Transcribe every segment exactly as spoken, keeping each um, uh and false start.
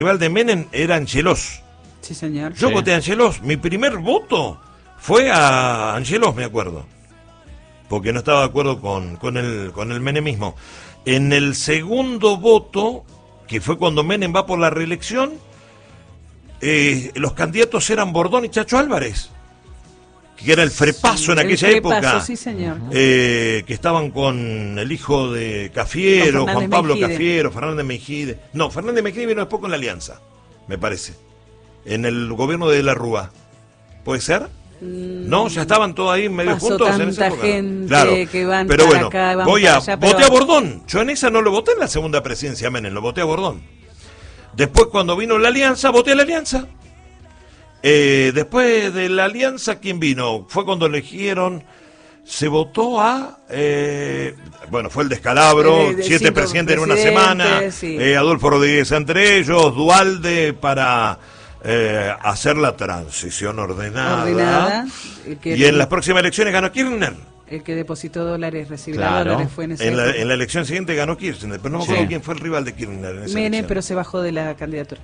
rival de Menem era Angelos. Sí, señor. Yo Sí. voté a Angelos. Mi primer voto fue a Angelos, me acuerdo. Porque no estaba de acuerdo con, con, el, con el menemismo. En el segundo voto, que fue cuando Menem va por la reelección, eh, los candidatos eran Bordón y Chacho Álvarez, que era el frepaso en El aquella frepaso, época. sí, señor. Eh, que estaban con el hijo de Cafiero, Con Juan Pablo Mejide. Cafiero, Fernández Mejide. No, Fernández Mejide vino después con la Alianza, me parece. En el gobierno de la Rúa. ¿Puede ser? Mm, No, ya estaban todos ahí medio pasó juntos en tanta esa época. gente Claro, que van pero para bueno, acá, van voy para a, allá, pero- voté a Bordón. Yo en esa no lo voté en la segunda presidencia de Menem, lo voté a Bordón. Después cuando vino la Alianza, voté a la Alianza. Eh, después de la Alianza, ¿quién vino? Fue cuando eligieron, se votó a, eh, bueno, fue el descalabro, De- de siete cinco presidentes en una presidentes, semana, sí. eh, Adolfo Rodríguez entre ellos, Dualde para eh, hacer la transición ordenada. Ordenada. El que, Y en las próximas elecciones ganó Kirchner. el que depositó dólares, recibirá Claro. dólares, fue en ese En la, en la elección siguiente ganó Kirchner, pero no me acuerdo Sí. quién fue el rival de Kirchner en esa Menem, elección. pero se bajó de la candidatura.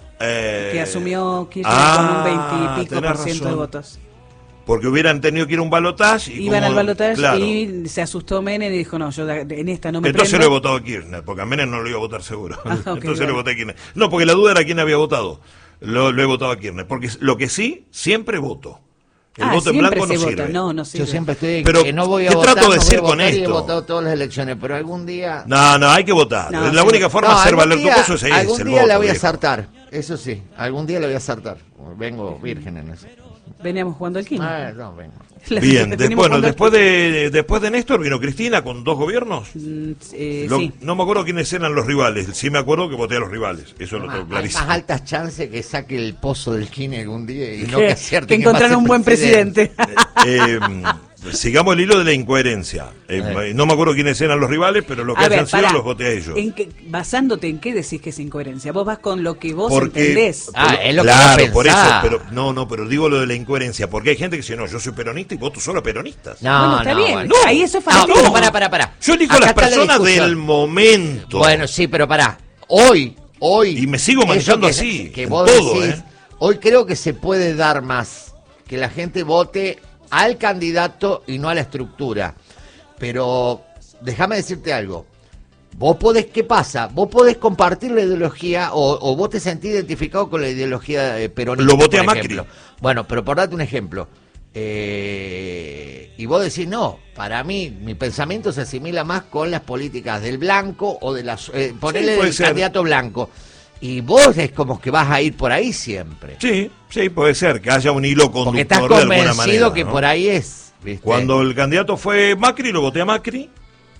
Eh, Que asumió Kirchner ah, con un veintipico tenés por ciento de razón. votos. Porque hubieran tenido que ir a un balotaje. y Iban como- al balotaje claro. y se asustó Menem y dijo, no, yo en esta no me Entonces prendo. lo he votado a Kirchner, porque a Menem no lo iba a votar seguro. Ah, ok, Entonces bueno. lo voté a Kirchner. No, porque la duda era quién había votado. Lo, lo he votado a Kirchner. Porque lo que sí, siempre voto. El Ah, voto en siempre blanco no se vota. sirve. No, no sirve. Yo siempre estoy Pero, que no voy a ¿qué votar, trato de no voy decir a con votar y he esto? votado todas las elecciones, pero algún día... No, no, hay que votar. No, la sí. única forma No, de hacer algún valer día- tu coso es, es algún el día voto, la voy a viejo. saltar, eso sí, algún día la voy a saltar. Vengo virgen en eso. Veníamos jugando al quinto. Ah, no, vengo. La- Bien, venimos después, bueno, jugando al después de después de Néstor vino Cristina con dos gobiernos. Mm, eh, Lo- sí. No me acuerdo quiénes eran los rivales. Sí me acuerdo que voté a los rivales. Eso lo Más, tengo hay clarísimo. más altas chances que saque el pozo del Kine algún día y no que Que, acierte que quién va a encontraron ser un buen presidente. Eh, sigamos el hilo de la incoherencia. Eh, Eh. No me acuerdo quiénes eran los rivales, pero lo que A hayan ver, sido pará. los voté a ellos. ¿En qué- basándote en qué decís que es incoherencia? Vos vas con lo que vos Porque, entendés. Ah, pero- es lo que claro, vos por eso, pensás. pero no, no, pero digo lo de la incoherencia, porque hay gente que dice, no, yo soy peronista y voto solo a peronistas. No, Bueno, está no, bien. bueno. Ahí eso es No, fanatismo. pero pará, pará, pará. Yo elijo Acá las está la personas discusión. del momento. Bueno, sí, pero pará. Hoy, hoy... Y me sigo eso manejando que- así, Que en vos todo, decís, ¿eh? hoy creo que se puede dar más. Que la gente vote al candidato y no a la estructura. Pero déjame decirte algo. Vos podés, ¿qué pasa? Vos podés compartir la ideología o, o vos te sentís identificado con la ideología eh, peronista. Lo voté por a Macri. ejemplo. Bueno, pero por darte un ejemplo. Eh, y vos decís, no, para mí mi pensamiento se asimila más con las políticas del blanco o de las... Eh, ponerle puede del ser. candidato blanco. Y vos es como que vas a ir por ahí siempre. Sí, sí, puede ser que haya un hilo conductor Porque estás de alguna convencido manera, que ¿no? por ahí es. ¿viste? Cuando el candidato fue Macri, lo voté a Macri.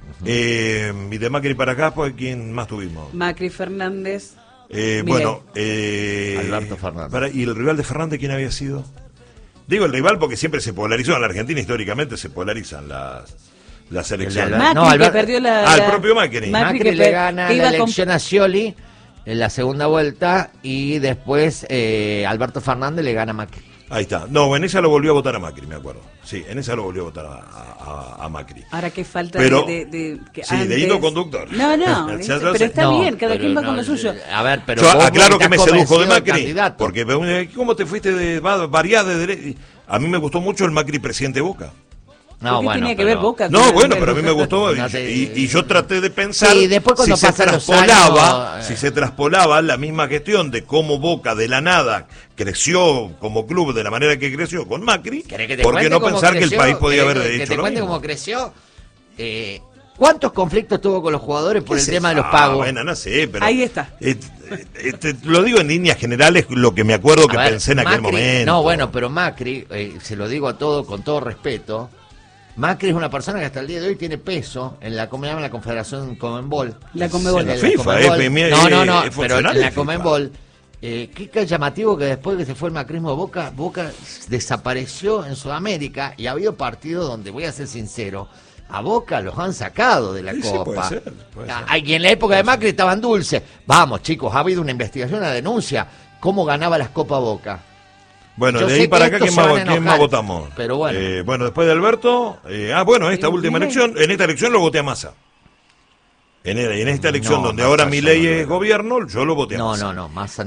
Eh, y de Macri para acá, pues, ¿quién más tuvimos? Macri Fernández. Eh, Milei. bueno, eh, Alberto Fernández. para- ¿y el rival de Fernández quién había sido? Digo el rival porque siempre se polarizó. En la Argentina históricamente se polarizan las, las elecciones. Alberto- Macri No, que Albert- perdió la... Ah, el la- propio Macri. Macri, que le per- gana que la iba con- elección a Scioli en la segunda vuelta y después eh, Alberto Fernández le gana a Macri. Ahí está. No, en esa lo volvió a votar a Macri, me acuerdo. Sí, en esa lo volvió a votar a, a- a Macri. Ahora qué falta Pero- de, de- de- que sí, de antes- hilo conductor. No, no, Ya ¿viste? lo pero sé. está No, bien, cada pero quien va no, con lo suyo. A ver, pero Yo vos aclaro que estás me sedujo de convencido del Macri. candidato. Porque me- ¿cómo te fuiste de va- variada de derecha? A mí me gustó mucho el Macri presidente Boca. ¿Por qué tenía que ver Boca? No, con bueno, el- pero a mí me gustó y, No te- y- y yo traté de pensar Sí, después cuando si se pasan los traspolaba, años, eh. si se traspolaba la misma gestión de cómo Boca de la nada creció como club de la manera que creció con Macri, ¿Querés que te ¿por qué cuente no cómo pensar que el creció? país podía ¿Querés haber que hecho te lo cuente mismo? cómo creció? Eh, ¿Cuántos conflictos tuvo con los jugadores por ¿Qué el sé tema de yo? los pagos? Bueno, no sé, pero Ahí está. eh, eh, te- lo digo en líneas generales, lo que me acuerdo que A ver, pensé en aquel Macri- momento. No, bueno, pero Macri, eh, se lo digo a todo con todo respeto, Macri es una persona que hasta el día de hoy tiene peso en la, ¿cómo se llama? La Confederación Conmebol. La Conmebol. En la En FIFA, Conmebol. eh, mi- No, no, no, es pero funcional en la de FIFA. Conmebol. Eh, qué llamativo que después que se fue el macrismo de Boca, Boca desapareció en Sudamérica y ha habido partidos donde, voy a ser sincero, a Boca los han sacado de la Sí, sí, Copa. puede ser, puede ser. Ah, y en la época de Macri estaban dulces. Vamos, chicos, ha habido una investigación, una denuncia. ¿Cómo ganaba las Copas Boca? Bueno, Yo de sé ahí que para acá, estos ¿quién se más, van a quién enojar, más votamos? pero bueno. Eh, bueno, después de Alberto, eh, ah, bueno, esta Eh, última Milei. elección, en esta elección lo voté a Massa. En, en esta elección No, donde Massa ahora yo Milei no lo es veo. gobierno, yo lo voté a No, Massa. no, no, Massa